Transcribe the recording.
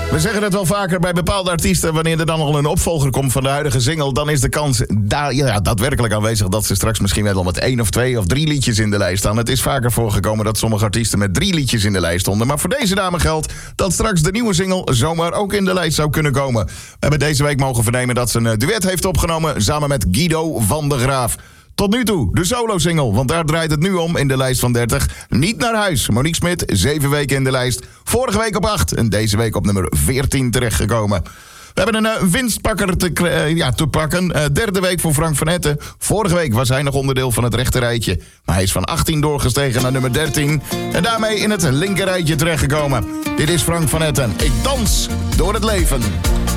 We zeggen het wel vaker bij bepaalde artiesten. Wanneer er dan al een opvolger komt van de huidige single, dan is de kans daadwerkelijk aanwezig dat ze straks misschien wel met 1 of 2 of 3 liedjes in de lijst staan. Het is vaker voorgekomen dat sommige artiesten met 3 liedjes in de lijst stonden. Maar voor deze dame geldt dat straks de nieuwe single zomaar ook in de lijst zou kunnen komen. We hebben deze week mogen vernemen dat ze een duet heeft opgenomen samen met Guido van der Graaf. Tot nu toe, de solo-single, want daar draait het nu om in de lijst van 30. Niet naar huis. Monique Smit, 7 weken in de lijst. Vorige week op 8 en deze week op nummer 14 terechtgekomen. We hebben een winstpakker te pakken. Derde week voor Frank van Etten. Vorige week was hij nog onderdeel van het rechterrijtje. Maar hij is van 18 doorgestegen naar nummer 13. En daarmee in het linkerrijtje terechtgekomen. Dit is Frank van Etten. Ik dans door het leven.